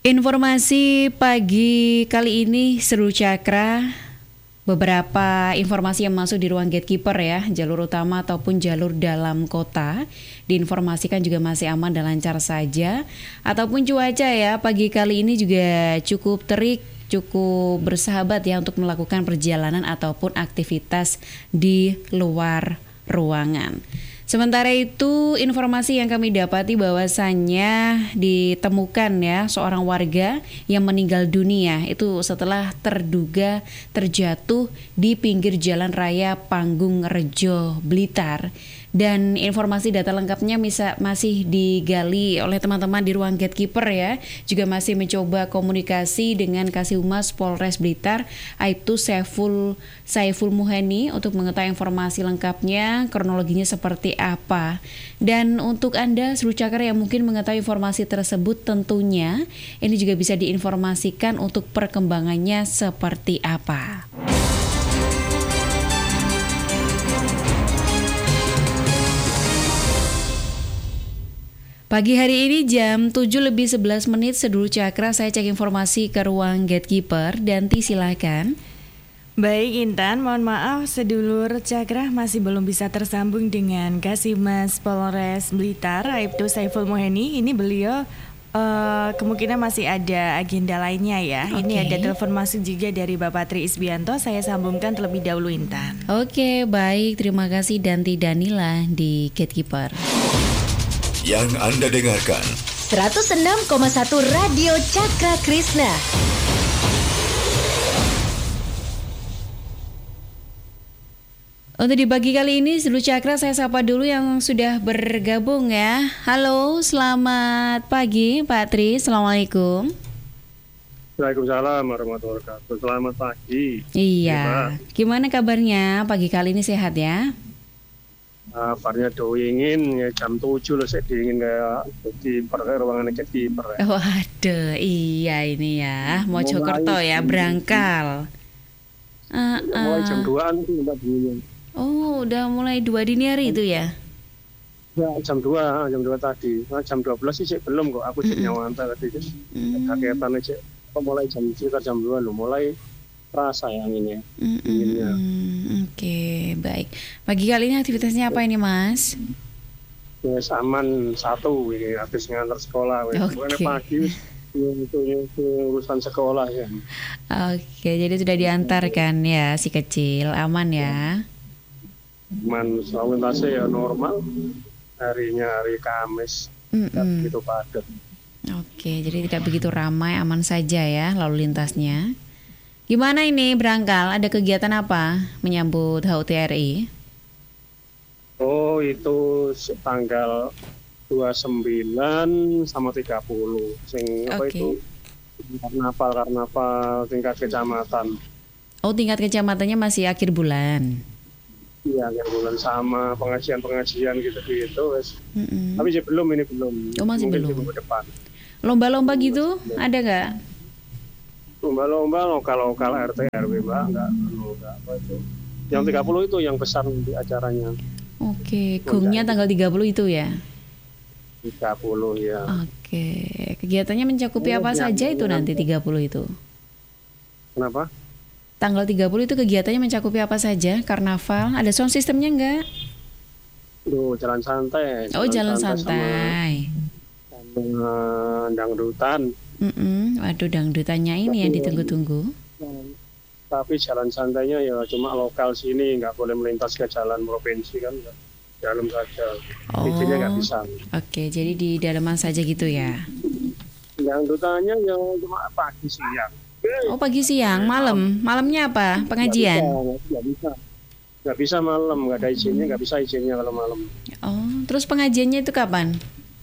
Informasi pagi kali ini seru Cakra. Beberapa informasi yang masuk di ruang gatekeeper ya, jalur utama ataupun jalur dalam kota diinformasikan juga masih aman dan lancar saja. Ataupun cuaca ya, pagi kali ini juga cukup terik, cukup bersahabat ya untuk melakukan perjalanan ataupun aktivitas di luar ruangan. Sementara itu, informasi yang kami dapati bahwasannya ditemukan ya seorang warga yang meninggal dunia itu setelah terduga terjatuh di pinggir jalan raya Panggung Rejo, Blitar. Dan informasi data lengkapnya masih digali oleh teman-teman di ruang gatekeeper ya. Juga masih mencoba komunikasi dengan Kasih-Humas Polres Blitar, Aibtu Saiful Muheni untuk mengetahui informasi lengkapnya, kronologinya seperti apa. Dan untuk Anda seluruh Cakra yang mungkin mengetahui informasi tersebut, tentunya ini juga bisa diinformasikan untuk perkembangannya seperti apa. Pagi hari ini jam 7:11 Sedulur Cakra, saya cek informasi ke ruang gatekeeper. Danti silakan. Baik Intan, mohon maaf Sedulur Cakra masih belum bisa tersambung dengan Kasih-Humas Polres Blitar, Aibtu Saiful Muheni. Ini beliau kemungkinan masih ada agenda lainnya ya. Okay. Ini ada telepon masuk juga dari Bapak Tri Isbianto. Saya sambungkan terlebih dahulu Intan. Oke, baik, terima kasih Danti Danila di gatekeeper. Yang Anda dengarkan 106,1 Radio Cakra Krishna. Untuk di pagi kali ini seluruh Cakra, saya sapa dulu yang sudah bergabung ya. Halo, selamat pagi Pak Tri, Assalamualaikum. Waalaikumsalam warahmatullahi wabarakatuh. Selamat pagi. Iya, gimana kabarnya pagi kali ini, sehat ya? Kabarnya doingin ya, jam 7 loh saya diingin kayak gatekeeper, kayak ruangan gatekeeper ya. Waduh, iya ini ya, Mojokerto ya, berangkal. Mulai jam 2an itu udah dingin. Oh, udah mulai 2 dini hari itu ya? Ya, jam 2 tadi. Nah, jam 12 sih belum kok, aku cek nyawantar tadi. Kagetan aja, kok mulai sekitar jam 2 loh, mulai rasa yang ini. Oke, baik. Pagi kali ini aktivitasnya apa ini, Mas? Ya, aman satu ini habis ngantar sekolah. Bukannya pagi itu urusan sekolah ya. Oke, jadi sudah diantarkan ya si kecil, aman ya? Aman, lalu lintasnya ya normal. Harinya hari Kamis, tidak begitu padat. Oke, jadi tidak begitu ramai, aman saja ya lalu lintasnya. Gimana ini berangkal? Ada kegiatan apa menyambut HUT RI? Oh, itu tanggal 29 sama 30. Apa itu? Karnaval tingkat kecamatan. Oh, tingkat kecamatannya masih akhir bulan. Iya, akhir bulan sama pengajian gitu. Tapi belum. Oh, masih mungkin belum. minggu depan. Lomba-lomba gitu ada nggak? Lomba-lomba lokal RT RW enggak apa itu. Yang 30 itu yang besar di acaranya. Oke, gongnya tanggal 30 itu ya? 30 ya. Oke, kegiatannya mencakupi apa saja itu nanti 30 itu? Kenapa? Tanggal 30 itu kegiatannya mencakupi apa saja? Karnaval, ada sound systemnya enggak? Jalan santai. Oh, jalan santai. Sama dangdutan. Waduh, dangdutannya ini yang ditunggu-tunggu. Tapi jalan santainya ya cuma lokal sini, nggak boleh melintas ke jalan provinsi kan, dalam saja. Izinnya nggak bisa. Oke, jadi di dalaman saja gitu ya? Dangdutannya ya cuma pagi siang. Oh, pagi siang, malamnya apa? Pengajian? Nggak bisa malam, nggak ada izinnya, nggak bisa izinnya kalau malam. Oh, terus pengajiannya itu kapan?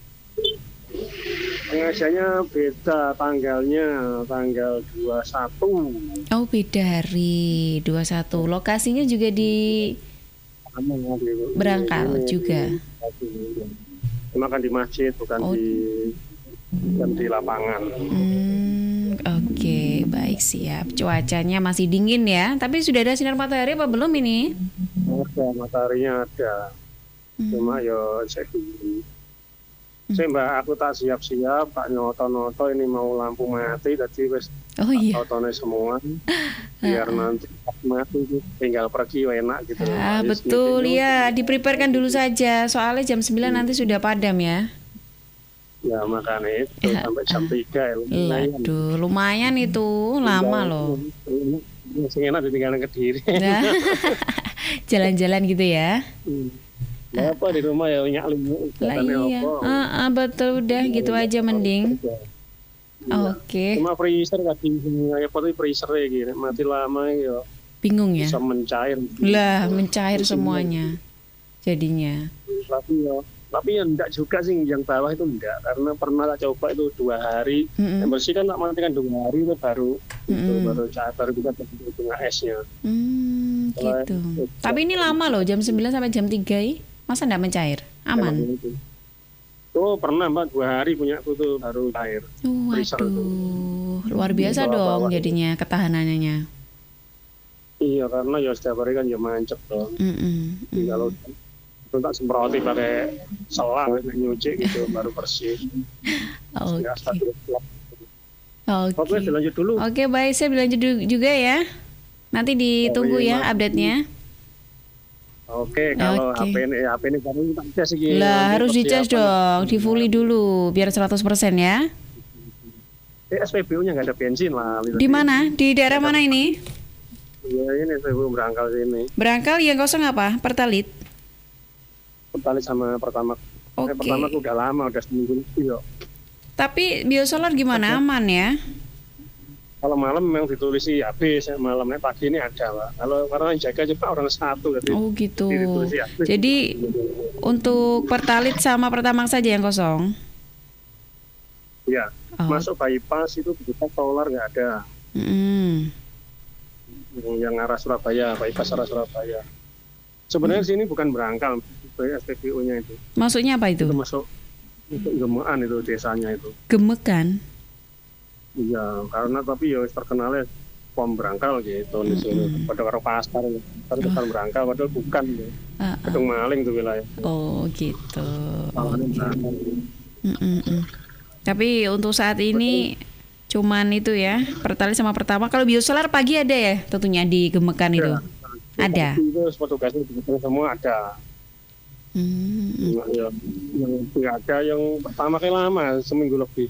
Pengajiannya beda tanggal 21. Oh, beda hari 21. Lokasinya juga di Berangkal juga. Cuma kan di masjid, bukan di lapangan. Oke, baik, siap. Cuacanya masih dingin ya, tapi sudah ada sinar matahari apa belum ini? Ada, mataharinya ada. Cuma ya saya Mbak aku tak siap-siap, tak nyoto-noto ini mau lampu mati, jadi wis notone semua biar nanti mati tinggal pergi enak gitu. Betul ya, dipreparekan dulu saja soalnya jam 9 nanti sudah padam ya. Ya makanya itu sampai jam 3 lumayan itu lama loh. Masih enak ditinggalin ke Kediri. Jalan-jalan gitu ya. Apa di rumah ya nyaklim. Iya. Betul udah gitu aja mending. Oke. Cuma freezer tadi freezer ya gitu. Mati lama ya. Bingung ya. Bisa mencair. Mencair semuanya. Jadinya. Tapi ya enggak juga sih yang bawah itu enggak, karena pernah tak coba itu 2 hari. Yang bersih kan tak matikan 2 hari itu baru kita bunga esnya. Gitu. Tapi ini lama loh, jam 9 sampai jam 3 masa enggak mencair? Aman? Pernah Mbak 2 hari punya aku tuh baru cair. Luar biasa dong jadinya ketahanannya. Iya, karena ya setiap hari kan ya mancep dong. Kalau itu tak semproti pakai selang nyuci gitu baru bersih. Oke, dilanjut dulu. Oke, baik, saya dilanjut juga ya. Nanti ditunggu ya update-nya. Oke, kalau HP ini baru tak cas iki. Harus dicas dong, di fully dulu biar 100% ya. SPBU-nya enggak ada bensin lah. Di mana? Di daerah mana ini? Iya, ini SPBU Berangkal sini. Berangkal yang kosong apa? Pertalit sama pertama. Pertama udah lama, udah seminggu lebih yuk. Tapi biosolar gimana? Aman ya? Kalau malam memang ditulis sih habis, malamnya pagi ini ada Pak. Kalau karena yang jaga cuma orang satu. Gitu. Jadi untuk pertalit sama pertamax saja yang kosong? Iya. Masuk bypass itu kita solar nggak ada. Yang arah Surabaya, bypass arah Surabaya. Sebenarnya sini bukan Berangkal. SPBU-nya itu. Maksudnya apa itu? Itu masuk Gemekan itu desanya itu. Gemekan? Iya, karena tapi ya terkenalnya pom Berangkal gitu di sini. Pada karo pasar, tapi bukan Berangkal, padahal bukan. Gedung maling tuh wilayah. Gitu. Tapi untuk saat ini cuman itu ya, pertalit sama pertama. Kalau biosolar pagi ada ya, tentunya di Gemekan itu. Ada. Itu petugasnya semua ada. Yang ada yang pertama kayak lama seminggu lebih.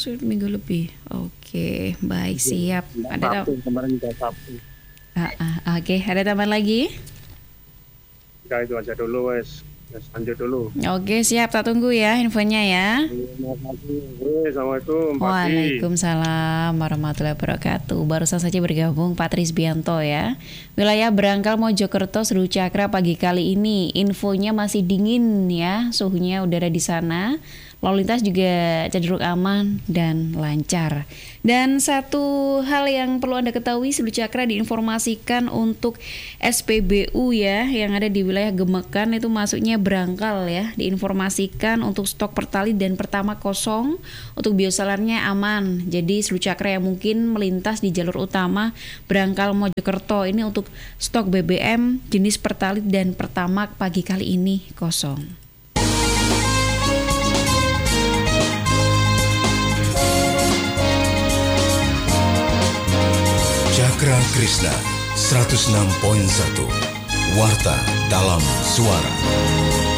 Oke, baik, siap. Ada kemarin juga Sabtu. Oke, ada tambahan lagi? Ya itu aja dulu wes. Lanjut dulu. Oke, siap, tak tunggu ya infonya ya. Assalamualaikum. Waalaikumsalam warahmatullahi wabarakatuh. Barusan saja bergabung Pak Trisbianto ya. Wilayah Berangkal Mojokerto Seru Cakra pagi kali ini infonya masih dingin ya, suhunya udara di sana. Lalu lintas juga cenderung aman dan lancar. Dan satu hal yang perlu Anda ketahui, Seru Cakra diinformasikan untuk SPBU ya, yang ada di wilayah Gemekan itu masuknya Berangkal ya. Diinformasikan untuk stok pertalit dan pertama kosong, untuk biosolarnya aman. Jadi Seru Cakra yang mungkin melintas di jalur utama Berangkal Mojokerto ini untuk stok BBM jenis pertalit dan pertamax pagi kali ini kosong. Cakra Krishna 106.1 Warta dalam Suara.